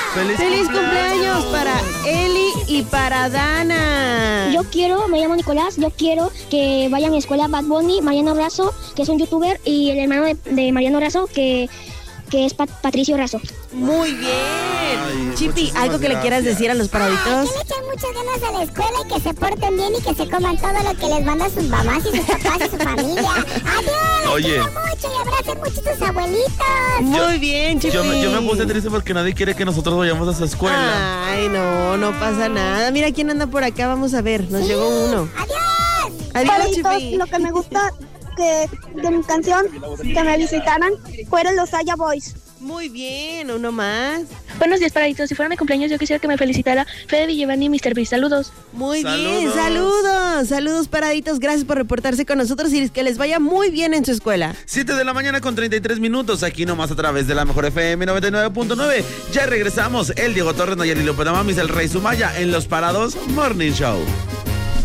¡Feliz cumpleaños para Eli y para Dana! Yo quiero, me llamo Nicolás, yo quiero que vaya a mi escuela Bad Bunny, Mariano Razo, que es un youtuber, y el hermano de Mariano Razo, que es Patricio Razo. Muy bien. Ay, Chipi, ¿algo que le quieras decir a los paraditos? Que le echen muchas ganas a la escuela y que se porten bien y que se coman todo lo que les mandan sus mamás y sus papás y su familia. ¡Adiós! Oye. ¡Los quiero mucho y abracen mucho a sus abuelitos! Muy bien, Chipi. Yo me puse triste porque nadie quiere que nosotros vayamos a su escuela. Ay, no pasa nada. Mira quién anda por acá, vamos a ver. Nos llegó uno. ¡Adiós! Adiós, Paraditos, Chipi. lo que me gusta de mi canción, que me visitaran, fueron los Aya Boys. Muy bien, uno más. Buenos días, Paraditos. Si fuera mi cumpleaños, yo quisiera que me felicitara Fede Villevani y Mr. Beast. Saludos. Muy bien, Saludos. saludos paraditos, gracias por reportarse con nosotros y que les vaya muy bien en su escuela. 7 de la mañana con 33 minutos, aquí nomás a través de la mejor FM 99.9. Ya regresamos, el Diego Torres, Nayeli López Mamis, el Rey Sumaya en Los Parados Morning Show.